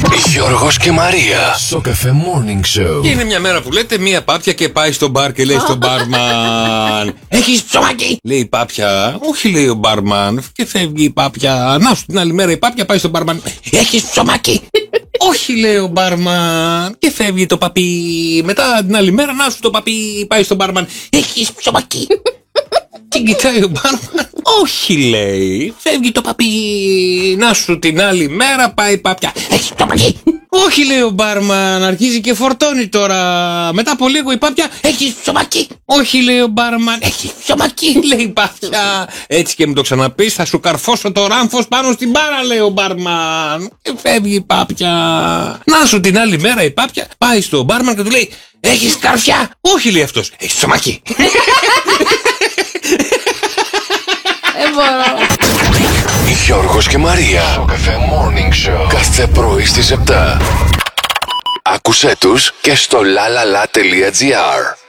Γιώργος και Μαρία. Στο Cafe Morning Show. Και είναι μια μέρα που λέτε μία πάπια και πάει στο μπαρ και λέει στον μπάρμαν: έχεις ψωμάκι? Λέει η πάπια: όχι, λέει ο μπάρμαν. Και φεύγει η πάπια. Να σου, την άλλη μέρα η πάπια πάει στον μπάρμαν: έχεις ψωμάκι? όχι, λέει ο μπάρμαν. Και φεύγει το παπί. Μετά την άλλη μέρα, να σου, το παπί πάει στον μπάρμαν: έχεις ψωμάκι? Και κοιτάει ο μπάρμαν: όχι, λέει. Φεύγει το παπί. Να σου, την άλλη μέρα πάει η πάπια: έχεις ψωμάκι? όχι, λέει ο μπάρμαν. Αρχίζει και φορτώνει τώρα. Μετά από λίγο η πάπια: έχεις ψωμάκι? όχι, λέει ο μπάρμαν. έχεις ψωμάκι? λέει η πάπια. έτσι και μου το ξαναπείς, θα σου καρφώσω το ράμφος πάνω στην μπάρα, λέει ο μπάρμαν. Και φεύγει η πάπια. Να σου, την άλλη μέρα η πάπια πάει στο μπάρμαν και του λέει: έχεις καρφιά? όχι, λέει αυτός. έχεις ψωμάκι? Γιώργος και Μαρία. Στο Cafe Morning Show. Κάθε πρωί στις 7. Άκουσέ τους και στο lalala.gr.